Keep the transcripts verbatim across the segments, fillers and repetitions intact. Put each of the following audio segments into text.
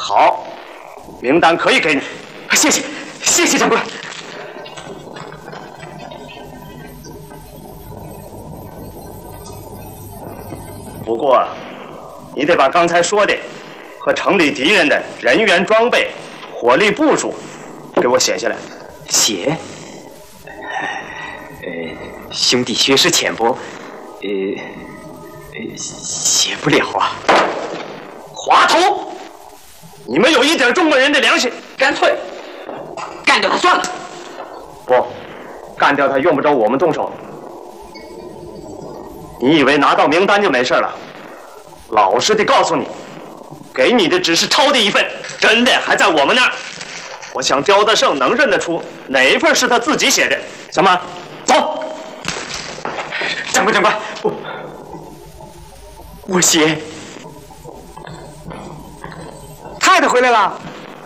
好，名单可以给你。 谢谢，谢谢长官。 不过，你得把刚才说的和城里敌人的人员装备、火力部署给我写下来。 写？呃，兄弟学识浅薄，呃，呃，写不了啊。 滑头！你们有一点中国人的良心， 干脆干掉他算了。 不，干掉他用不着我们动手。你以为拿到名单就没事了？老实的告诉你，给你的只是抄的一份，真的还在我们那儿。我想刁德胜能认得出哪一份是他自己写的。小马，走。 长官，长官，我我写。 太太回来了。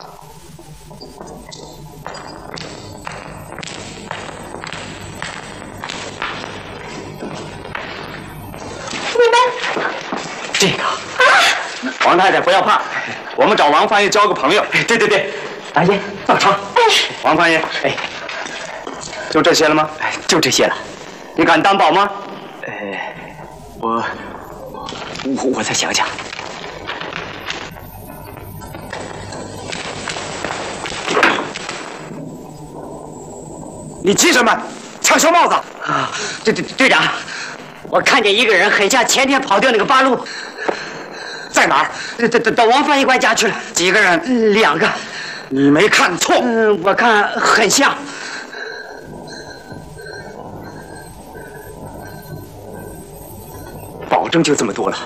你们这个啊， 王太太不要怕，我们找王翻译交个朋友。 对对对，大爷到场。 哎， 王翻译， 哎， 就这些了吗？ 哎，就这些了。 你敢担保吗？ 呃，我我我再想想。 你急什么？抢小帽子！ 啊，队队队长，我看见一个人很像前天跑掉那个八路， 在哪儿？ 到到到王翻译官家去了。 几个人？ 两个。 你没看错。 嗯，我看很像。保证就这么多了。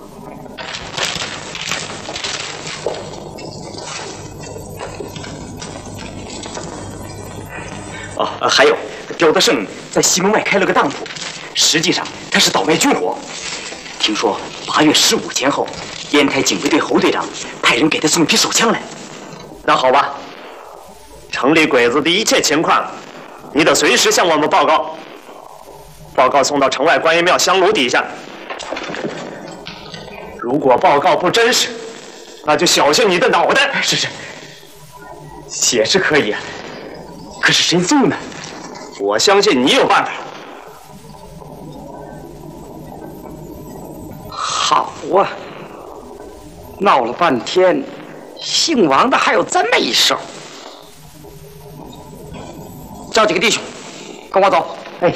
哦，呃还有，刁德胜在西门外开了个当铺，实际上他是倒卖军火。听说八月十五前后，烟台警卫队侯队长派人给他送一批手枪来。 那好吧，城里鬼子的一切情况，你得随时向我们报告。报告送到城外观音庙香炉底下。如果报告不真实，那就小心你的脑袋。 是是，写是可以啊，可是谁送呢？ 我相信你有办法。 好啊，闹了半天，姓王的还有这么一手。叫几个弟兄，跟我走。 哎，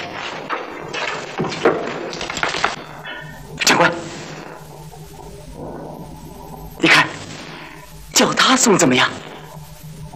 长官，你看，叫他送怎么样？